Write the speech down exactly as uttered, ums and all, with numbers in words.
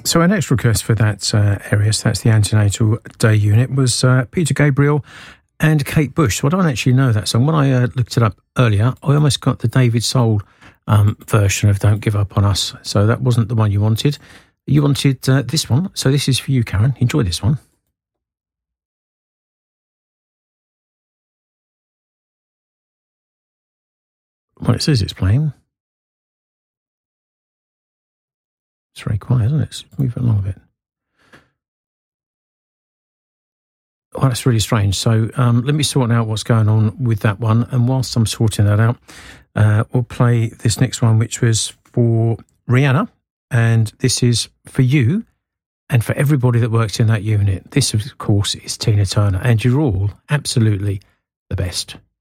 So our next request for that uh, area, so that's the antenatal day unit, was uh, Peter Gabriel and Kate Bush. So I don't actually know that song. When I uh, looked it up earlier, I almost got the David Soul um, version of Don't Give Up On Us. So that wasn't the one you wanted. You wanted uh, this one. So this is for you, Karen. Enjoy this one. Well, it says it's playing. It's very quiet, isn't it? Let's move it along a bit. Oh, that's really strange. So um, let me sort out what's going on with that one. And whilst I'm sorting that out, uh, we'll play this next one, which was for Rihanna. And this is for you and for everybody that works in that unit. This, of course, is Tina Turner. And you're all absolutely the best.